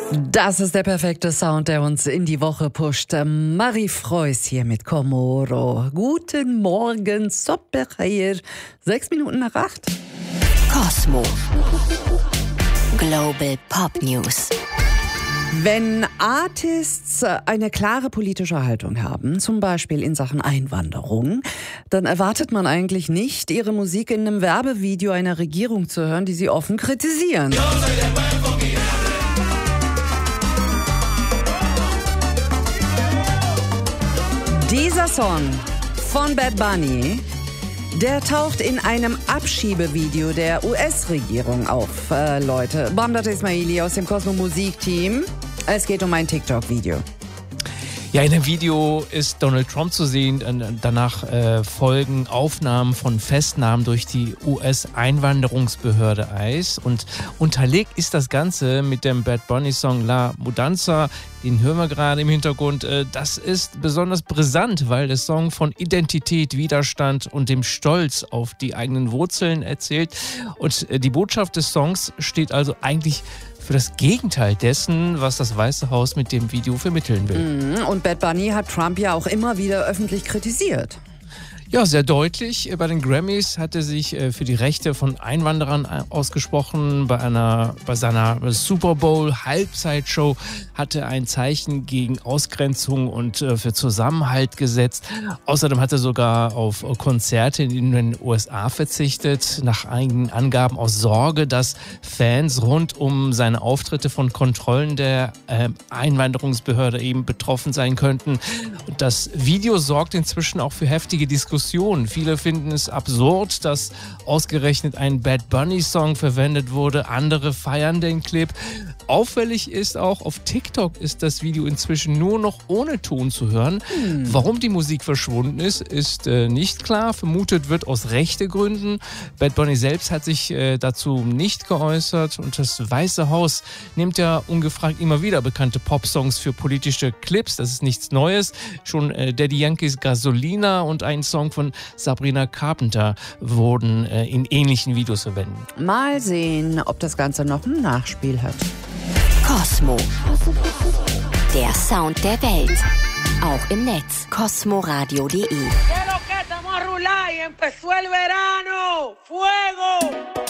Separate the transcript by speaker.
Speaker 1: Das ist der perfekte Sound, der uns in die Woche pusht. Marie Freuss hier mit Komoro. Guten Morgen, Sopperheier. 6 Minuten nach 8.
Speaker 2: Kosmo. Global Pop News.
Speaker 1: Wenn Artists eine klare politische Haltung haben, zum Beispiel in Sachen Einwanderung, dann erwartet man eigentlich nicht, ihre Musik in einem Werbevideo einer Regierung zu hören, die sie offen kritisieren. Dieser Song von Bad Bunny, der taucht in einem Abschiebevideo der US-Regierung auf. Leute, Bamdata Ismaili aus dem Cosmo Musik-Team. Es geht um ein TikTok-Video.
Speaker 3: Ja, in dem Video ist Donald Trump zu sehen. Danach folgen Aufnahmen von Festnahmen durch die US-Einwanderungsbehörde ICE. Und unterlegt ist das Ganze mit dem Bad Bunny-Song La Mudanza. Den hören wir gerade im Hintergrund. Das ist besonders brisant, weil der Song von Identität, Widerstand und dem Stolz auf die eigenen Wurzeln erzählt. Und die Botschaft des Songs steht also eigentlich für das Gegenteil dessen, was das Weiße Haus mit dem Video vermitteln will.
Speaker 1: Und Bad Bunny hat Trump ja auch immer wieder öffentlich kritisiert.
Speaker 3: Ja, sehr deutlich. Bei den Grammys hat er sich für die Rechte von Einwanderern ausgesprochen. Bei seiner Super Bowl Halbzeitshow hat er ein Zeichen gegen Ausgrenzung und für Zusammenhalt gesetzt. Außerdem hat er sogar auf Konzerte in den USA verzichtet, nach eigenen Angaben aus Sorge, dass Fans rund um seine Auftritte von Kontrollen der Einwanderungsbehörde eben betroffen sein könnten. Und das Video sorgt inzwischen auch für heftige Diskussionen. Viele finden es absurd, dass ausgerechnet ein Bad Bunny-Song verwendet wurde. Andere feiern den Clip. Auffällig ist auch, auf TikTok ist das Video inzwischen nur noch ohne Ton zu hören. Warum die Musik verschwunden ist nicht klar. Vermutet wird aus Rechtegründen. Bad Bunny selbst hat sich dazu nicht geäußert. Und das Weiße Haus nimmt ja ungefragt immer wieder bekannte Popsongs für politische Clips. Das ist nichts Neues. Schon Daddy Yankees Gasolina und ein Song von Sabrina Carpenter wurden in ähnlichen Videos verwendet.
Speaker 1: Mal sehen, ob das Ganze noch ein Nachspiel hat.
Speaker 2: Kosmo. Der Sound der Welt. Auch im Netz. Kosmoradio.de.